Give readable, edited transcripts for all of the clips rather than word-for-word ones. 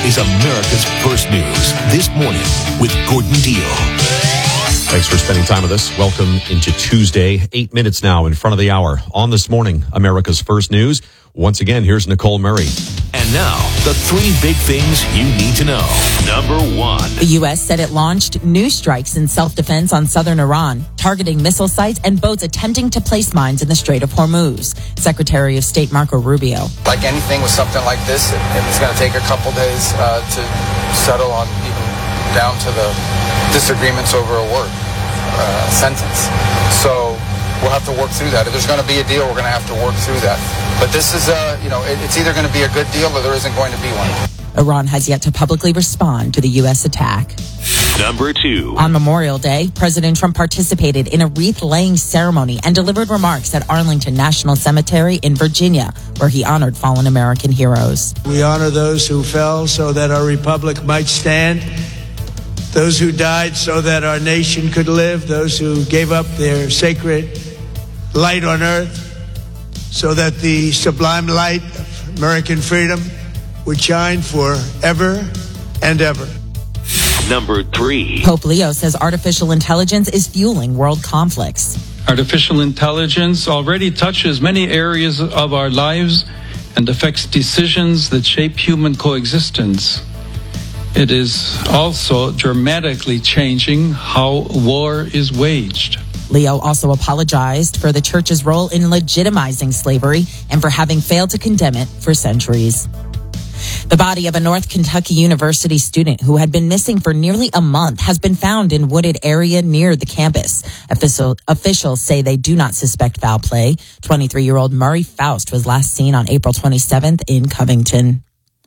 is America's First News This Morning with Gordon Deal. Thanks for spending time with us. Welcome into Tuesday, 8 minutes now in front of the hour. On This Morning, America's First News. Once again, here's Nicole Murray. And now, the three big things you need to know. Number one. The U.S. said it launched new strikes in self-defense on southern Iran, targeting missile sites and boats attempting to place mines in the Strait of Hormuz. Secretary of State Marco Rubio. Like anything with something like this, it's going to take a couple days to settle on, even down to the disagreements over a word, sentence. So we'll have to work through that. If there's going to be a deal, we're going to have to work through that. But this is, it's either going to be a good deal or there isn't going to be one. Iran has yet to publicly respond to the U.S. attack. Number two. On Memorial Day, President Trump participated in a wreath-laying ceremony and delivered remarks at Arlington National Cemetery in Virginia, where he honored fallen American heroes. We honor those who fell so that our republic might stand, those who died so that our nation could live, those who gave up their sacred light on earth so that the sublime light of American freedom would shine forever and ever. Number three. Pope Leo says artificial intelligence is fueling world conflicts. Artificial intelligence already touches many areas of our lives and affects decisions that shape human coexistence. It is also dramatically changing how war is waged. Leo also apologized for the church's role in legitimizing slavery and for having failed to condemn it for centuries. The body of a North Kentucky University student who had been missing for nearly a month has been found in wooded area near the campus. Officials say they do not suspect foul play. 23-year-old Murray Faust was last seen on April 27th in Covington.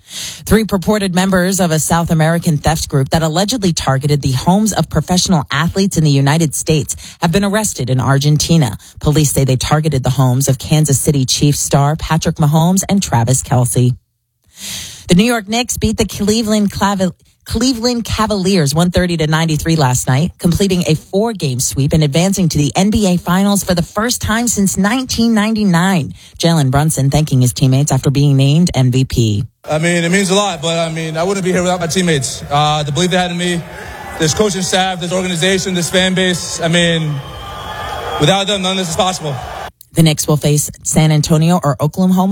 3 purported members of a South American theft group that allegedly targeted the homes of professional athletes in the United States have been arrested in Argentina. Police say they targeted the homes of Kansas City Chiefs star Patrick Mahomes and Travis Kelce. The New York Knicks beat the Cleveland Cavaliers 130-93 last night, completing a 4-game sweep and advancing to the NBA Finals for the first time since 1999. Jalen Brunson thanking his teammates after being named MVP. It means a lot, but I wouldn't be here without my teammates. The belief they had in me, this coaching staff, this organization, this fan base. Without them, none of this is possible. The Knicks will face San Antonio or Oklahoma